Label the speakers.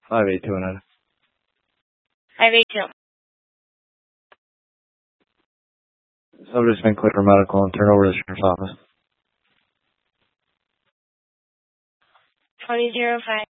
Speaker 1: 582.
Speaker 2: 582.
Speaker 1: Subject's been cleared for medical and turned over to the sheriff's office.
Speaker 2: 2005.